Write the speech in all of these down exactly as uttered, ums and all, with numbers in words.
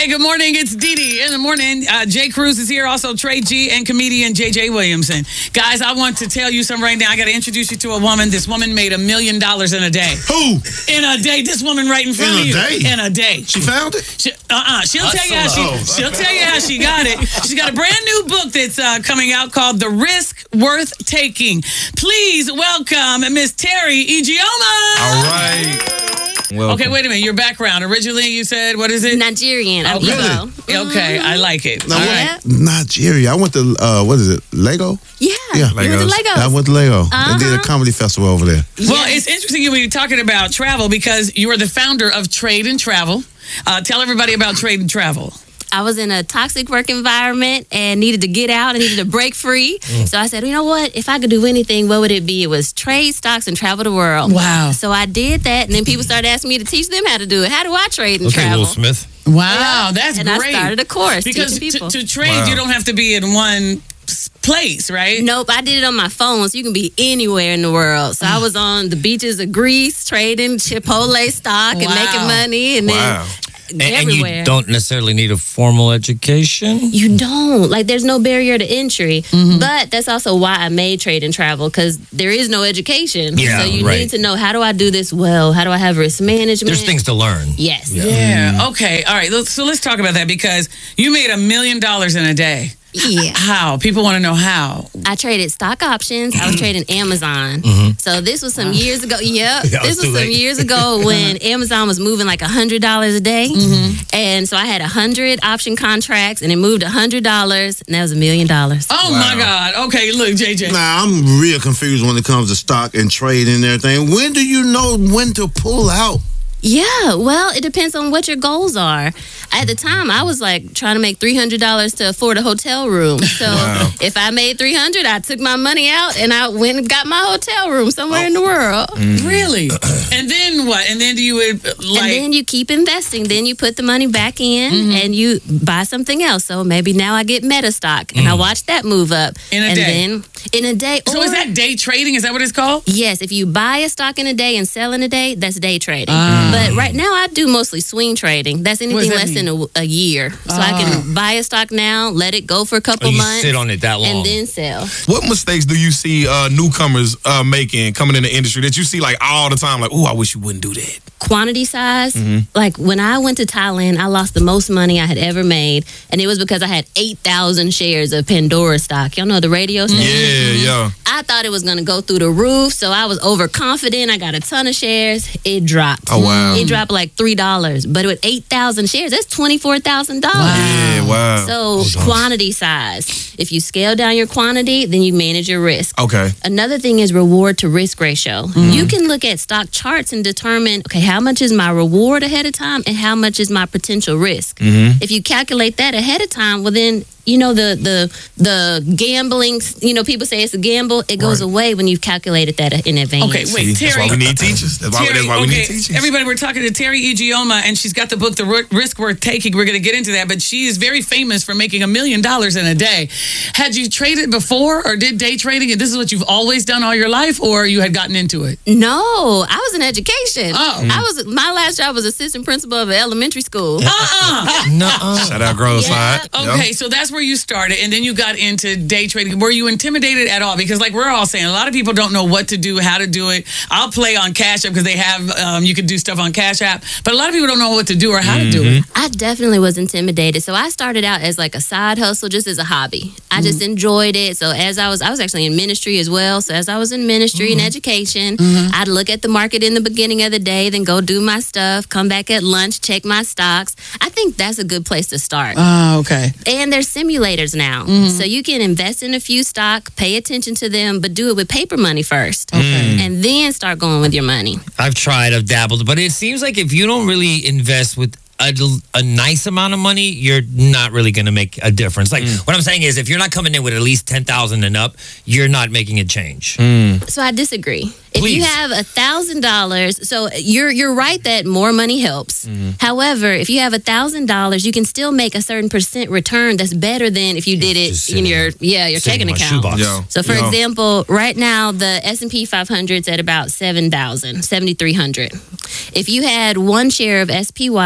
Hey, good morning. It's Dee Dee in the morning. Uh, Jay Cruz is here. Also, Trey G and comedian J J Williamson. Guys, I want to tell you something right now. I got to introduce you to a woman. This woman made a million dollars in a day. Who? In a day. This woman right in front in of you. In a day? In a day. She found it? She, uh-uh. She'll tell you how she. Oh. She'll tell you how she got it. She's got a brand new book that's uh, coming out called The Risk Worth Taking. Please welcome Miss Terry Ijeoma. All right. Welcome. Okay, wait a minute. Your background. Originally, you said, what is it? Nigerian. Oh, of really? Igbo. Okay, I like it. Now, All what- right. Nigeria. I went to, uh, what is it, Lego? Yeah. Yeah. You went to Legos. I went to Lego. Uh-huh. I did a comedy festival over there. Well, it's interesting you were talking about travel because you are the founder of Trade and Travel. Uh, tell everybody about Trade and Travel. I was in a toxic work environment and needed to get out. I needed to break free. Mm. So I said, you know what? If I could do anything, what would it be? It was trade stocks and travel the world. Wow. So I did that. And then people started asking me to teach them how to do it. How do I trade and Okay, travel? Will Smith. Wow, Yeah. that's and great. I started a course because teaching to, people. to trade, Wow. you don't have to be in one s- place, right? Nope, I did it on my phone, so you can be anywhere in the world. So I was on the beaches of Greece trading Chipotle stock and Wow. making money, and Wow. then And, and everywhere. you don't necessarily need a formal education. You don't. Like, there's no barrier to entry. Mm-hmm. But that's also why I made Trade and Travel, because there is no education. Yeah, so you right. need to know, how do I do this well? How do I have risk management? There's things to learn. Yes. Yeah. Okay. All right. Let's- So let's talk about that because you made a million dollars in a day. Yeah. How? People want to know how. I traded stock options. I was trading Amazon. So this was some years ago. Yep. Yeah, this it's was too some late. years ago when Amazon was moving like one hundred dollars a day. And so I had one hundred option contracts and it moved one hundred dollars and that was a million dollars. Oh my God. Okay. Look, J J. Now, I'm real confused when it comes to stock and trade and everything. When do you know when to pull out? Yeah, well, it depends on what your goals are. At the time, I was like trying to make three hundred dollars to afford a hotel room. So if I made three hundred dollars, I took my money out and I went and got my hotel room somewhere in the world. Really? And then what? And then do you would And like? then you keep investing. Then you put the money back in and you buy something else. So maybe now I get Meta stock and I watch that move up. In a and day. then in a day. So or- is that day trading? Is that what it's called? Yes, if you buy a stock in a day and sell in a day, that's day trading. Ah. But right now, I do mostly swing trading. That's anything that less mean? than a, a year. So I can buy a stock now, let it go for a couple Oh, you months, sit on it that long. and then sell. What mistakes do you see uh, newcomers uh, making coming in the industry that you see like all the time? Like, oh, I wish you wouldn't do that. Quantity size, Mm-hmm. like when I went to Thailand, I lost the most money I had ever made, and it was because I had eight thousand shares of Pandora stock. Y'all know the radio station? Yeah, yeah. I thought it was going to go through the roof, so I was overconfident. I got a ton of shares. It dropped. Oh, wow. It dropped like three dollars. But with eight thousand shares, that's twenty-four thousand dollars. Yeah, wow. So quantity size. If you scale down your quantity, then you manage your risk. Okay. Another thing is reward to risk ratio. You can look at stock charts and determine, okay, how much is my reward ahead of time and how much is my potential risk. If you calculate that ahead of time, well then, you know, the the the gambling, you know, people say it's a gamble. It goes Right. away when you've calculated that in advance. Okay, wait, See, that's Terry. why we need teachers. That's why, Terry, that's why we okay, need teachers. everybody, we're talking to Terry Ijeoma, and she's got the book, The Ri- Risk Worth Taking. We're going to get into that, but she is very famous for making a million dollars in a day. Had you traded before or did day trading, and this is what you've always done all your life, or you had gotten into it? No, I was in education. Oh. I was my last job was assistant principal of an elementary school. Uh-uh. Nuh-uh. Shout out Grove Yeah. Side. Okay, so that's where you started, and then you got into day trading. Were you intimidated at all? Because, like we're all saying, a lot of people don't know what to do, how to do it. I'll play on Cash App because they have, um, you can do stuff on Cash App, but a lot of people don't know what to do or how to do it. I definitely was intimidated. So I started out as like a side hustle, just as a hobby. I just enjoyed it. So as I was, I was actually in ministry as well. So as I was in ministry and education, I'd look at the market in the beginning of the day, then go do my stuff, come back at lunch, check my stocks. I think that's a good place to start. Oh, okay. And there's simulators now. So you can invest in a few stock, pay attention to them, but do it with paper money first. And then start going with your money. I've tried, I've dabbled, but it seems like if you don't really invest with a, a nice amount of money, you're not really going to make a difference. Like what I'm saying is, if you're not coming in with at least ten thousand and up, you're not making a change. So I disagree. If Please. you have a thousand dollars, so you're you're right that more money helps. However, if you have a thousand dollars, you can still make a certain percent return that's better than if you did just it in sitting your in- yeah your sitting checking in my account. shoebox. Yeah. So for Yeah. example, right now the S and P five hundred is at about seven thousand, seventy-three hundred. If you had one share of S P Y, that's an E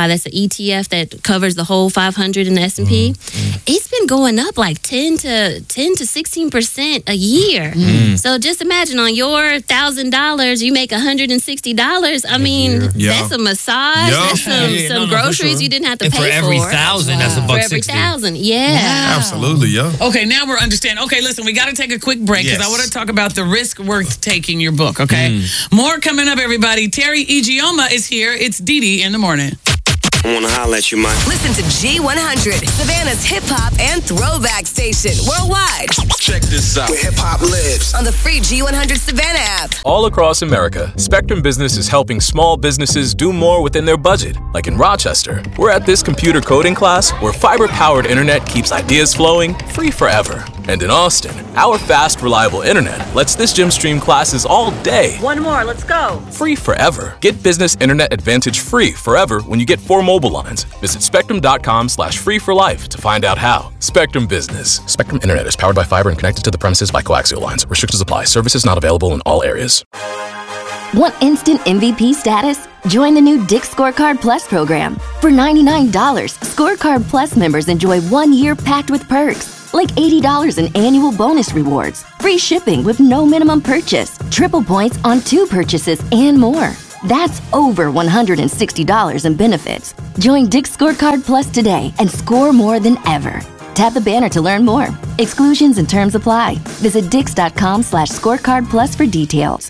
E T F that covers the whole five hundred in the S and P, mm-hmm. it's been going up like ten to ten to sixteen percent a year. Mm-hmm. So just imagine on your thousand dollars, you make one hundred and sixty dollars. I mean, yeah. that's a massage. Yeah. That's some, Yeah, some no, no, groceries sure. you didn't have to and pay for. every for. thousand, that's a buck For every sixty. thousand, yeah. Wow. Absolutely, yeah. Okay, now we're understanding. Okay, listen, we got to take a quick break because Yes. I want to talk about the risk worth taking your book, okay? More coming up, everybody. Terry Ijeoma is here. It's Dee Dee in the morning. I want to holler at you, man. Listen to G one hundred, Savannah's hip hop and throwback station worldwide Check this out. Where hip hop lives. on the free G one hundred Savannah app. All across America, Spectrum Business is helping small businesses do more within their budget. Like in Rochester, we're at this computer coding class where fiber-powered internet keeps ideas flowing free forever. And in Austin, our fast, reliable internet lets this gym stream classes all day. One more, let's go. Free forever. Get Business Internet Advantage free forever when you get four mobile lines. Visit spectrum.com slash free for life to find out how. Spectrum Business. Spectrum Internet is powered by fiber and connected to the premises by coaxial lines. Restrictions apply. Services not available in all areas. Want instant M V P status? Join the new Dick's Scorecard Plus program. For ninety-nine dollars, Scorecard Plus members enjoy one year packed with perks, like eighty dollars in annual bonus rewards, free shipping with no minimum purchase, triple points on two purchases, and more. That's over one hundred sixty dollars in benefits. Join Dick's Scorecard Plus today and score more than ever. Tap the banner to learn more. Exclusions and terms apply. Visit dix.com slash scorecard plus for details.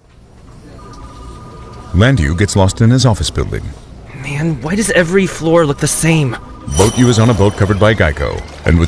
Landu gets lost in his office building. Man, why does every floor look the same? Boat U is on a boat covered by Geico, and with